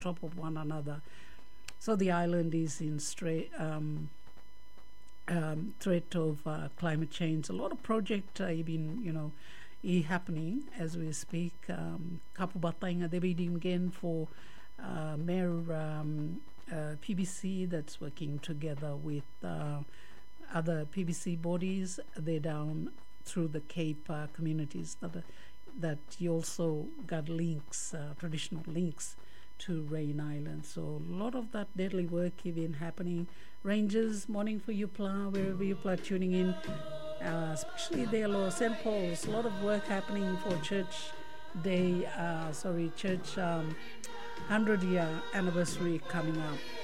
top of one another. So the island is in threat of climate change. A lot of projects even, happening as we speak. Kapu Batainga Debidim again for Mayor PBC that's working together with other PBC bodies. They're down through the Cape communities that you also got links, traditional links to Rain Island. So a lot of that deadly work even happening. Rangers, morning for Yupla, wherever Yupla tuning in, especially there, St. Paul's, a lot of work happening for Church Day, church 100-year anniversary coming up.